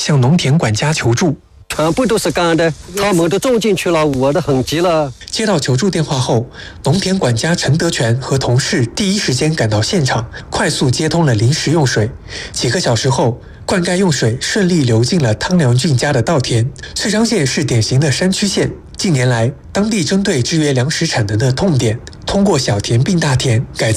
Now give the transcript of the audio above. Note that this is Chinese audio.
向农田管家求助。 全部都是干的，他们都种进去了，我的痕迹了。 接到求助电话后，农田管家陈德全和同事第一时间赶到现场，快速接通了临时用水。几个小时后，灌溉用水顺利流进了汤良俊家的稻田。穗章县是典型的山区县，近年来，当地针对制约粮食产能的痛点，通过小田并大田改